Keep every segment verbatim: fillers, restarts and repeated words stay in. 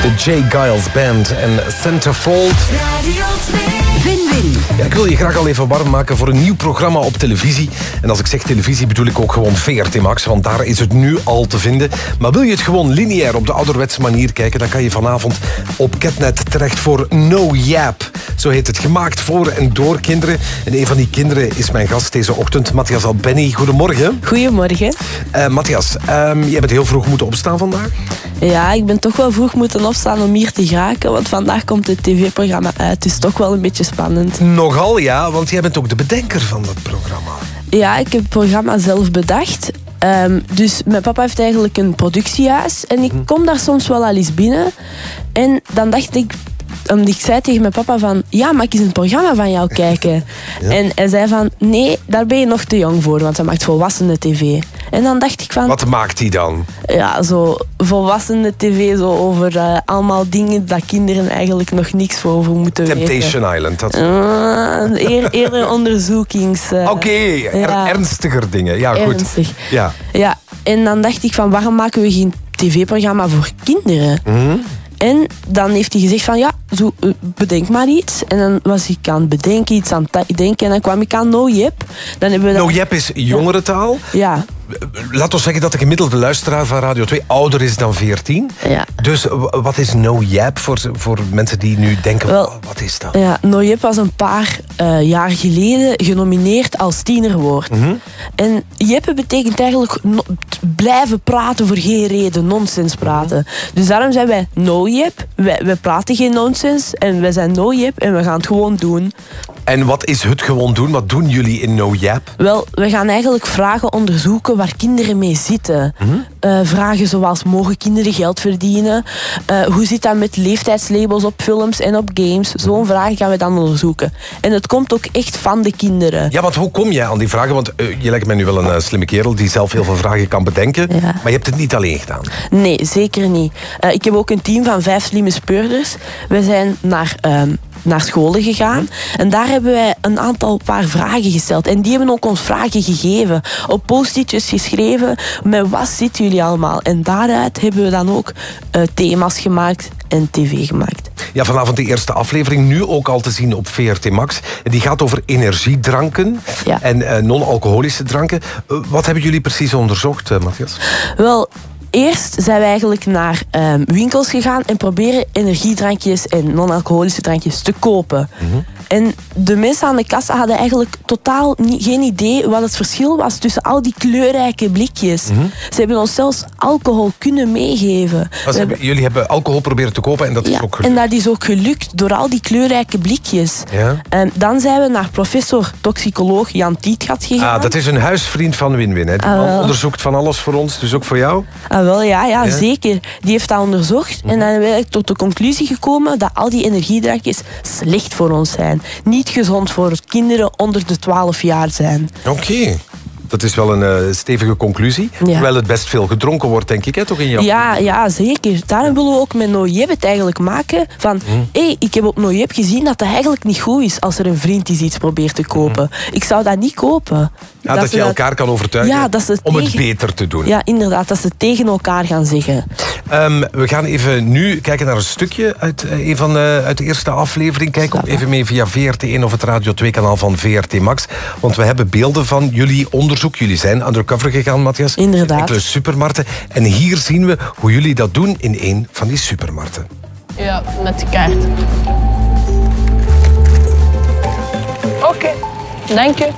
De Jay Giles Band en Centerfold. Win-win. Ja, ik wil je graag al even warm maken voor een nieuw programma op televisie. En als ik zeg televisie bedoel ik ook gewoon V R T Max, want daar is het nu al te vinden. Maar wil je het gewoon lineair op de ouderwetse manier kijken, dan kan je vanavond op Catnet terecht voor No Yap. Zo heet het, gemaakt voor en door kinderen. En een van die kinderen is mijn gast deze ochtend, Matthias Albeni. Goedemorgen. Goedemorgen. Uh, Matthias, um, jij bent heel vroeg moeten opstaan vandaag? Ja, ik ben toch wel vroeg moeten opstaan om hier te geraken, want vandaag komt het tv-programma uit, dus toch wel een beetje spannend. Nogal, ja, want jij bent ook de bedenker van dat programma. Ja, ik heb het programma zelf bedacht. Um, dus mijn papa heeft eigenlijk een productiehuis en ik kom daar soms wel al eens binnen. En dan dacht ik... Omdat ik zei tegen mijn papa van... Ja, mag ik eens een programma van jou kijken? Ja. En hij zei van... Nee, daar ben je nog te jong voor, want hij maakt volwassenen tv. En dan dacht ik van... Wat maakt hij dan? Ja, zo volwassenen tv, zo over uh, allemaal dingen dat kinderen eigenlijk nog niks voor over moeten Temptation weten. Temptation Island. Dat... Uh, eer, eerder onderzoekings... Uh, Oké, okay, er, ja. ernstiger dingen. Ja, goed. Ernstig. Ja. Ja, en dan dacht ik van... Waarom maken we geen tv-programma voor kinderen? Mm-hmm. En dan heeft hij gezegd van ja, zo, bedenk maar iets. En dan was ik aan het bedenken, iets aan het denken. En dan kwam ik aan No Yap. Dan hebben we No Yap is jongerentaal. Ja. Laat ons zeggen dat de gemiddelde luisteraar van Radio twee ouder is dan veertien. Ja. Dus wat is No Yap voor, voor mensen die nu denken, Wel, oh, wat is dat? Ja, No Yap was een paar uh, jaar geleden genomineerd als tienerwoord. Mm-hmm. En jeppen betekent eigenlijk no, blijven praten voor geen reden, nonsens praten. Mm-hmm. Dus daarom zijn wij No Yap. Wij, wij praten geen nonsens en wij zijn No Yap en we gaan het gewoon doen. En wat is het gewoon doen? Wat doen jullie in No Yap? Wel, we gaan eigenlijk vragen onderzoeken waar kinderen mee zitten. Mm-hmm. Uh, vragen zoals, mogen kinderen geld verdienen? Uh, hoe zit dat met leeftijdslabels op films en op games? Zo'n vragen gaan we dan onderzoeken. En het komt ook echt van de kinderen. Ja, want hoe kom jij aan die vragen? Want uh, je lijkt mij nu wel een uh, slimme kerel die zelf heel veel vragen kan bedenken. Ja. Maar je hebt het niet alleen gedaan. Nee, zeker niet. Uh, ik heb ook een team van vijf slimme speurders. We zijn naar... Um, naar scholen gegaan. En daar hebben wij een aantal paar vragen gesteld. En die hebben ook ons vragen gegeven. Op post-itjes geschreven. Met wat zitten jullie allemaal? En daaruit hebben we dan ook uh, thema's gemaakt en tv gemaakt. Ja, vanavond de eerste aflevering. Nu ook al te zien op V R T Max. Die gaat over energiedranken. Ja. En uh, non-alcoholische dranken. Uh, wat hebben jullie precies onderzocht, uh, Matthias? Wel... Eerst zijn we eigenlijk naar um, winkels gegaan en proberen energiedrankjes en non-alcoholische drankjes te kopen. Mm-hmm. En de mensen aan de kassa hadden eigenlijk totaal niet, geen idee wat het verschil was tussen al die kleurrijke blikjes. Mm-hmm. Ze hebben ons zelfs alcohol kunnen meegeven. Also, hebben, jullie hebben alcohol proberen te kopen en dat ja, is ook gelukt? En dat is ook gelukt door al die kleurrijke blikjes. Ja? En dan zijn we naar professor toxicoloog Jan Tietgat gegaan. Ah, dat is een huisvriend van Win-Win. Hè? Die ah, man onderzoekt van alles voor ons, dus ook voor jou? Ah, wel, ja, ja, ja, zeker. Die heeft dat onderzocht. Mm-hmm. En dan hebben we tot de conclusie gekomen dat al die energiedrankjes slecht voor ons zijn. Niet gezond voor kinderen onder de twaalf jaar zijn. Oké. Okay. Dat is wel een uh, stevige conclusie. Ja. Terwijl het best veel gedronken wordt, denk ik, hè, toch in jouw... Ja, ja, zeker. Daarom willen we ook met No Yap het eigenlijk maken van... Hé, mm. hey, ik heb op No Yap gezien dat dat eigenlijk niet goed is als er een vriend is iets probeert te kopen. Mm. Ik zou dat niet kopen. Ja, dat, dat je dat... elkaar kan overtuigen ja, dat ze om tegen... het beter te doen. Ja, inderdaad, dat ze tegen elkaar gaan zeggen. Um, we gaan even nu kijken naar een stukje uit, uh, een van, uh, uit de eerste aflevering. Kijk ook even mee via V R T één of het Radio twee kanaal van V R T Max. Want we hebben beelden van jullie onderzoek. Jullie zijn undercover gegaan, Matthias. Inderdaad. Enkele supermarkten. En hier zien we hoe jullie dat doen in een van die supermarkten. Ja, met de kaart. Oké, okay. Dank je.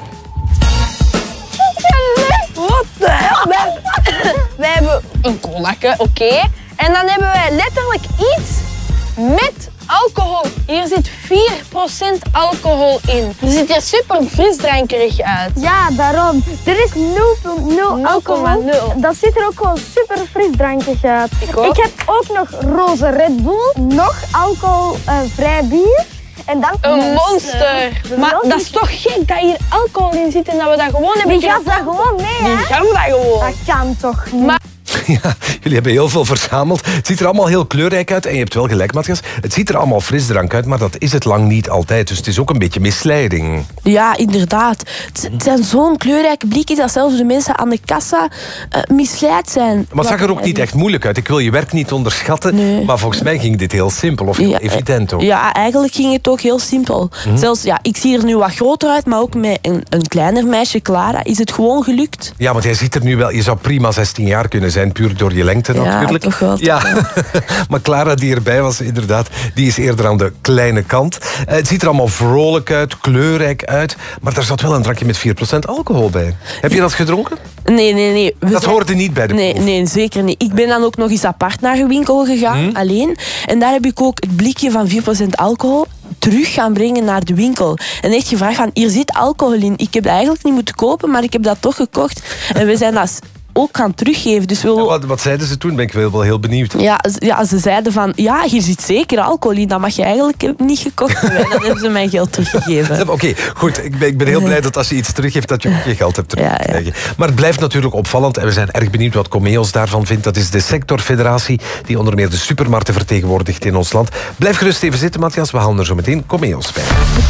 Wat de hel? Wij, wij hebben een colaatje, oké. Okay. En dan hebben wij letterlijk iets met alcohol. Hier zit vier procent alcohol in. Er ziet er super frisdrankerig uit. Ja, daarom. Er is nul komma nul alcohol. nul. Dat ziet er ook wel super frisdrankig uit. Ik ook. Ik heb ook nog roze Red Bull, nog alcoholvrij uh, bier. En dan een monster. monster. Maar dat is toch gek dat hier alcohol in zit en dat we dat gewoon hebben. Die gaat dat gewoon mee, hè? Die gaan dat gewoon. Dat kan toch niet. Maar Ja, jullie hebben heel veel verzameld. Het ziet er allemaal heel kleurrijk uit. En je hebt wel gelijk, Matthias. Het ziet er allemaal frisdrank uit, maar dat is het lang niet altijd. Dus het is ook een beetje misleiding. Ja, inderdaad. Het het zijn zo'n kleurrijke blikjes dat zelfs de mensen aan de kassa uh, misleid zijn. Maar het zag er ook niet echt moeilijk uit. Ik wil je werk niet onderschatten. Nee. Maar volgens mij ging dit heel simpel of heel Ja, evident ook. Ja, eigenlijk ging het ook heel simpel. Mhm. Zelfs, ja, ik zie er nu wat groter uit, maar ook met een, een kleiner meisje, Clara, is het gewoon gelukt. Ja, want jij ziet er nu wel... Je zou prima zestien jaar kunnen zijn, puur door je lengte Ja, natuurlijk. toch wel, toch Ja, maar Clara die erbij was, inderdaad, die is eerder aan de kleine kant. Uh, het ziet er allemaal vrolijk uit, kleurrijk uit. Maar daar zat wel een drankje met vier procent alcohol bij. Heb je dat gedronken? Nee, nee, nee. We Dat zijn- hoorde niet bij de Nee, proef. nee, zeker niet. Ik ben dan ook nog eens apart naar een winkel gegaan, Hmm? alleen. En daar heb ik ook het blikje van vier procent alcohol terug gaan brengen naar de winkel. En echt gevraagd van, hier zit alcohol in. Ik heb dat eigenlijk niet moeten kopen, maar ik heb dat toch gekocht. En we zijn dat ook gaan teruggeven. Dus we En Wat, wat zeiden ze toen? Ben ik wel, wel heel benieuwd. Ja, z- ja, ze zeiden van, ja, hier zit zeker alcohol in. Dat mag je eigenlijk niet gekocht hebben. En dan hebben ze mijn geld teruggegeven. Oké, goed. Ik ben, ik ben heel blij dat als je iets teruggeeft, dat je ook je geld hebt teruggekregen. Maar het blijft natuurlijk opvallend. En we zijn erg benieuwd wat Comeos daarvan vindt. Dat is de sectorfederatie die onder meer de supermarkten vertegenwoordigt in ons land. Blijf gerust even zitten, Matthias. We halen er zo meteen Comeos bij.